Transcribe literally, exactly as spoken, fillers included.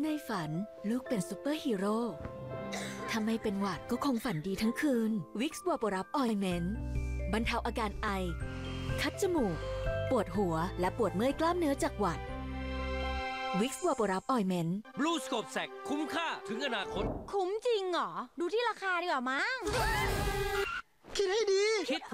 ในฝันลูกเป็นซูเปอร์ฮีโร่ถ้าไม่เป็นหวัดก็คงฝันดีทั้งคืนวิกซ์วาโปรับออยเมนต์บรรเทาอาการไอคัดจมูกปวดหัวและปวดเมื่อยกล้ามเนื้อจากหวัดวิกซ์วาโปรับออยเมนต์บลูสโคปแซกคุ้มค่าถึงอนาคตคุ้มจริงเหรอ ดูที่ราคาดีกว่ามั้งคิดให้ดี